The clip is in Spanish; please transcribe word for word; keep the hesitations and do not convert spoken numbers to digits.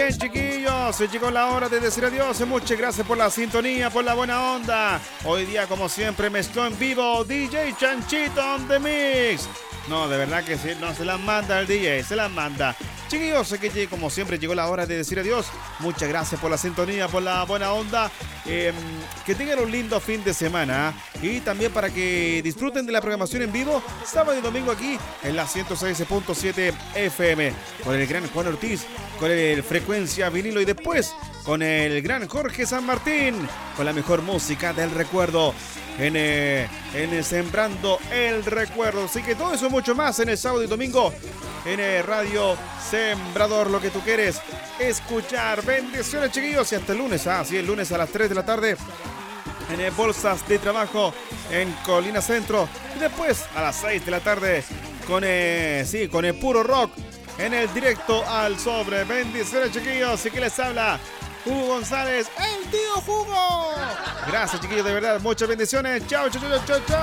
bien, chiquillos. Se llegó la hora de decir adiós. Muchas gracias por la sintonía, por la buena onda. Hoy día, como siempre, mezcló en vivo D J Chanchito on the mix. No, de verdad que sí, no se las manda el D J, se las manda. Chiquillos, sé que como siempre llegó la hora de decir adiós. Muchas gracias por la sintonía, por la buena onda. Eh, que tengan un lindo fin de semana. Y también para que disfruten de la programación en vivo, sábado y domingo aquí en la ciento seis punto siete F M. Con el gran Juan Ortiz, con el Frecuencia Vinilo y después con el gran Jorge San Martín. Con la mejor música del recuerdo. En, eh, en Sembrando el Recuerdo. Así que todo eso y mucho más en el sábado y domingo en eh, Radio Sembrador, lo que tú quieres escuchar. Bendiciones, chiquillos, y hasta el lunes. Ah, sí, el lunes a las tres de la tarde en eh, Bolsas de Trabajo en Colina Centro. Y después a las seis de la tarde con, eh, sí, con el puro rock en el Directo al Sobre. Bendiciones, chiquillos, y que les habla Hugo González, el tío Hugo. Gracias, chiquillos, de verdad. Muchas bendiciones. Chao, chao, chao, chao, chao.